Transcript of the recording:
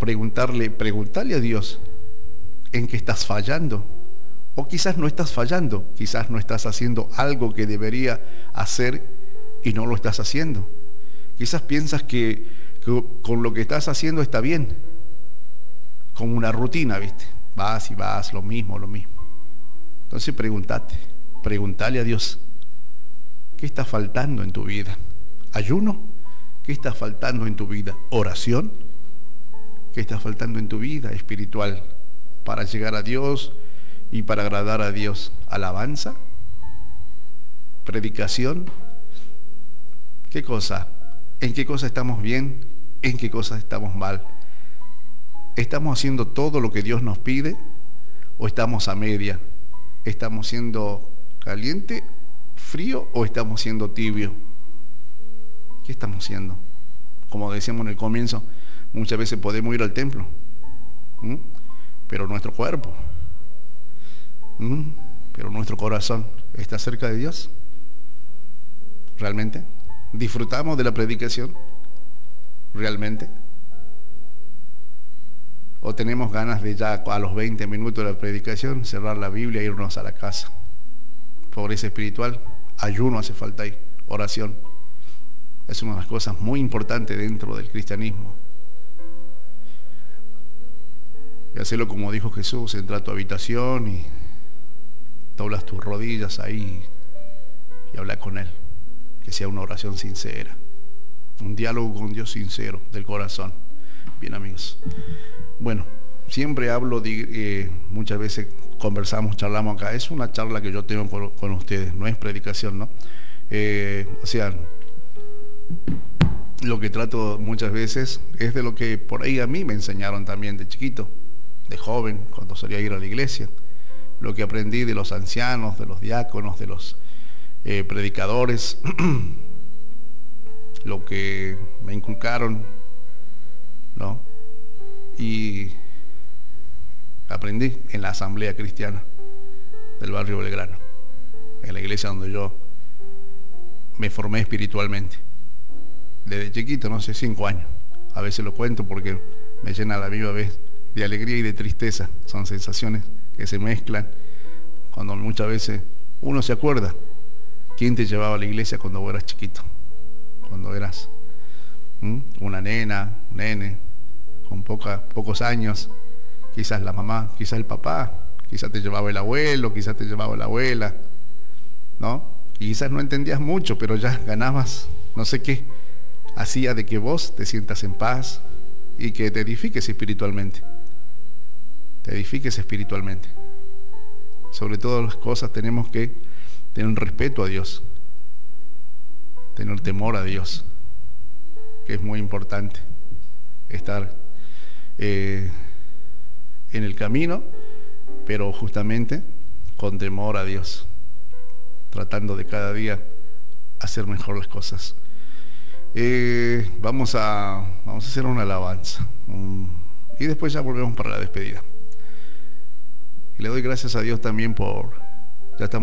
preguntarle a Dios en qué estás fallando. O quizás no estás fallando, quizás no estás haciendo algo que debería hacer y no lo estás haciendo. Quizás piensas que con lo que estás haciendo está bien, como una rutina, ¿viste? Vas y vas, lo mismo. Entonces pregúntale a Dios, ¿qué está faltando en tu vida? ¿Ayuno? ¿Qué está faltando en tu vida? ¿Oración? ¿Qué está faltando en tu vida espiritual para llegar a Dios y para agradar a Dios? ¿Alabanza? ¿Predicación? ¿Qué cosa? ¿En qué cosa estamos bien? ¿En qué cosa estamos mal? ¿Estamos haciendo todo lo que Dios nos pide o estamos a media? ¿Estamos siendo caliente, frío o estamos siendo tibio? ¿Qué estamos haciendo? Como decíamos en el comienzo, muchas veces podemos ir al templo, pero nuestro cuerpo, pero nuestro corazón está cerca de Dios. ¿Realmente? ¿Disfrutamos de la predicación? ¿Realmente? ¿O tenemos ganas de ya a los 20 minutos de la predicación cerrar la Biblia e irnos a la casa? Pobreza espiritual, ayuno hace falta ahí, oración. Es una de las cosas muy importantes dentro del cristianismo. Y hacerlo como dijo Jesús: entra a tu habitación y doblas tus rodillas ahí y habla con Él. Que sea una oración sincera, un diálogo con Dios sincero, del corazón. Bien, amigos. Bueno, siempre hablo, muchas veces conversamos, charlamos acá. Es una charla que yo tengo con ustedes, no es predicación, ¿no? O sea, lo que trato muchas veces es de lo que por ahí a mí me enseñaron también de chiquito, de joven, cuando solía ir a la iglesia. Lo que aprendí de los ancianos, de los diáconos, de los predicadores, lo que me inculcaron, ¿no? Y aprendí en la asamblea cristiana del barrio Belgrano, en la iglesia donde yo me formé espiritualmente desde chiquito, no sé, 5 años. A veces lo cuento porque me llena a la misma vez de alegría y de tristeza. Son sensaciones que se mezclan cuando muchas veces uno se acuerda quién te llevaba a la iglesia cuando vos eras chiquito, cuando eras una nena, un nene, con pocos años. Quizás la mamá, quizás el papá, quizás te llevaba el abuelo, quizás te llevaba la abuela, ¿no? Y quizás no entendías mucho, pero ya ganabas no sé qué, hacía de que vos te sientas en paz y que te edifiques espiritualmente. Te edifiques espiritualmente. Sobre todas las cosas tenemos que tener un respeto a Dios, tener temor a Dios, que es muy importante. Estar en el camino, pero justamente con temor a Dios, tratando de cada día hacer mejor las cosas. Vamos a hacer una alabanza y después ya volvemos para la despedida. Y le doy gracias a Dios también ya estamos